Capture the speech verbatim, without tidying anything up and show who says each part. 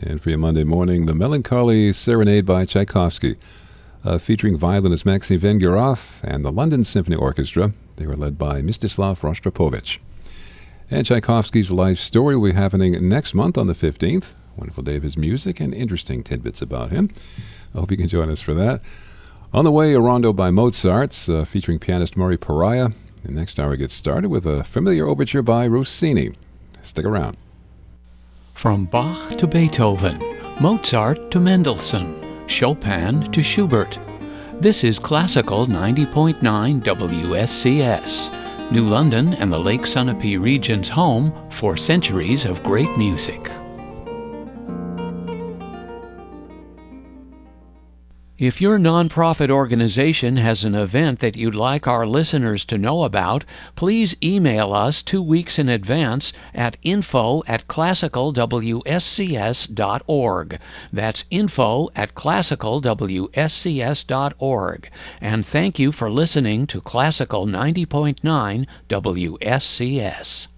Speaker 1: And for your Monday morning, the Melancholy Serenade by Tchaikovsky, uh, featuring violinist Maxim Vengerov and the London Symphony Orchestra. They were led by Mstislav Rostropovich. And Tchaikovsky's life story will be happening next month on the fifteenth. Wonderful day of his music and interesting tidbits about him. I hope you can join us for that. On the way, a rondo by Mozart, uh, featuring pianist Murray Pariah. The next hour gets started with a familiar overture by Rossini. Stick around.
Speaker 2: From Bach to Beethoven, Mozart to Mendelssohn, Chopin to Schubert. This is Classical ninety point nine W S C S, New London and the Lake Sunapee region's home for centuries of great music. If your nonprofit organization has an event that you'd like our listeners to know about, please email us two weeks in advance at info at classical w s c s dot org. That's info at classical w s c s dot org. And thank you for listening to Classical ninety point nine W S C S.